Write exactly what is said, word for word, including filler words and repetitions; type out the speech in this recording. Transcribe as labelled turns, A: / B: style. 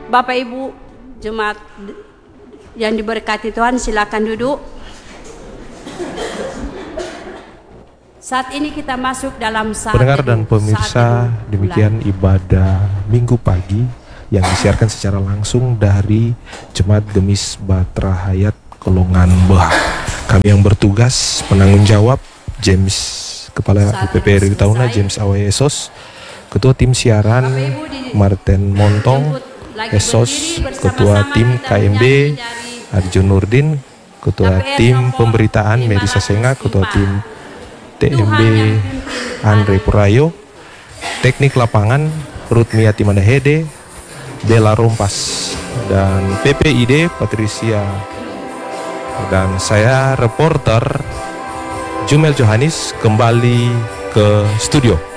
A: Bapak Ibu jemaat yang diberkati Tuhan, silakan duduk. Saat ini kita masuk dalam saat
B: pendengar dan pemirsa, demikian ibadah Minggu pagi yang disiarkan secara langsung dari Jemaat Gemis Batra Hayat Kolongan Boha. Kami yang bertugas penanggung jawab James, Kepala U P P R I Tahuna James Awai Esos, Ketua Tim Siaran Martin Montong Esos, Ketua Tim K M B Arjun Nurdin, Ketua Tim Pemberitaan Melisa Senga, Ketua Tim T M B Andre Purayo, Teknik Lapangan Rutmiati Mandahede, Bella Rompas, dan P P I D Patricia, dan saya reporter Jumel Johanis kembali ke studio.